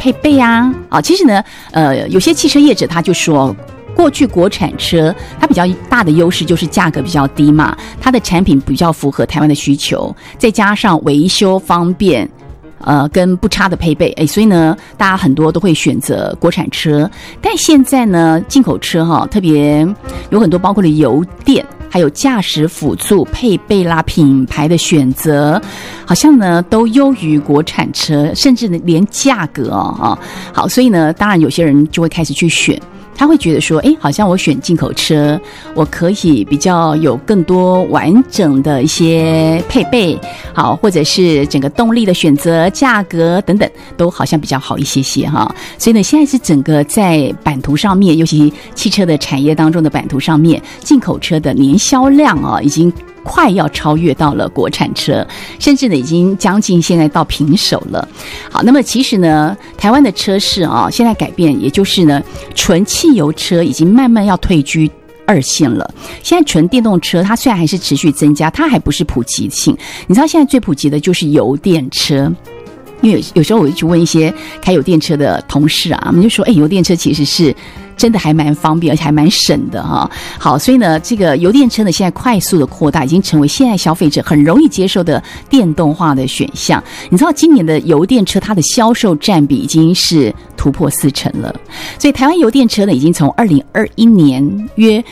配备啊。其实呢，有些汽车业者他就说，过去国产车它比较大的优势就是价格比较低嘛，它的产品比较符合台湾的需求，再加上维修方便。跟不差的配备，所以呢，大家很多都会选择国产车。但现在呢，进口车特别有很多，包括了油电，还有驾驶辅助配备啦、品牌的选择，好像呢都优于国产车，甚至连价格好，所以呢，当然有些人就会开始去选。他会觉得说，好像我选进口车，我可以比较有更多完整的一些配备，好，或者是整个动力的选择、价格等等，都好像比较好一些些哈。所以呢，现在是整个在版图上面，尤其汽车的产业当中的版图上面，进口车的年销量已经快要超越到了国产车，甚至呢已经将近现在到平手了。好，那么其实呢，台湾的车市现在改变，也就是呢，纯汽油车已经慢慢要退居二线了。现在纯电动车它虽然还是持续增加，它还不是普及性。你知道现在最普及的就是油电车。因为有时候我就去问一些开油电车的同事啊，他们就说，油电车其实是真的还蛮方便，而且还蛮省的哈。好，所以呢，这个油电车呢，现在快速的扩大，已经成为现在消费者很容易接受的电动化的选项。你知道，今年的油电车它的销售占比已经是突破40%了。所以台湾油电车呢，已经从2021年约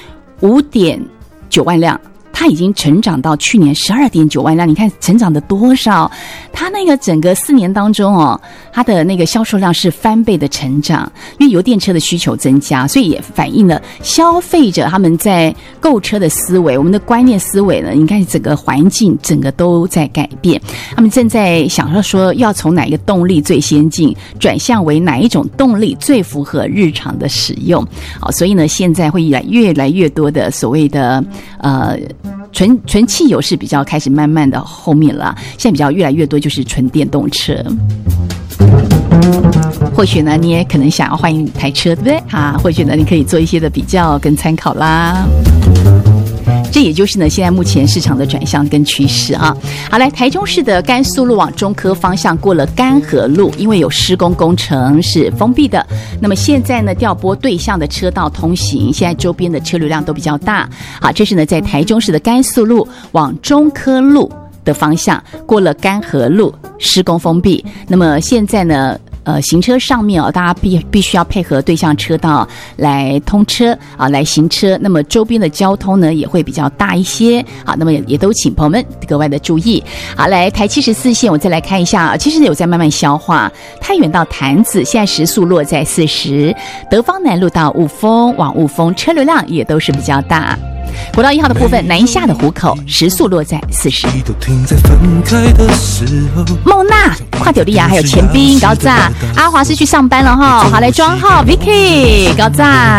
5.9万辆。它已经成长到去年12.9万辆，你看成长的多少？它那个整个4年当中它的那个销售量是翻倍的成长，因为油电车的需求增加，所以也反映了消费者他们在购车的思维，我们的观念思维呢，你看整个环境整个都在改变，他们正在想要说要从哪一个动力最先进，转向为哪一种动力最符合日常的使用。好，所以呢，现在会越来越多的所谓的纯汽油是比较开始慢慢的后面了，现在比较越来越多就是纯电动车。或许呢，你也可能想要换一台车，对不对或许呢，你可以做一些的比较跟参考啦。这也就是呢，现在目前市场的转向跟趋势好，来，台中市的甘肃路往中科方向过了甘河路，因为有施工工程是封闭的。那么现在呢，调拨对向的车道通行，现在周边的车流量都比较大。好，这是呢，在台中市的甘肃路往中科路的方向过了甘河路，施工封闭。那么现在呢，行车上面大家必须要配合对向车道来通车来行车。那么周边的交通呢也会比较大一些。好，那么也都请朋友们格外的注意。好，来台74线，我再来看一下其实有在慢慢消化。太原到潭子现在时速落在40，德芳南路到雾峰往雾峰车流量也都是比较大。国道1号的部分，南下的湖口时速落在40。孟娜、跨九利亚还有前宾高炸，阿华是去上班了好，来庄号 Vicky 高炸。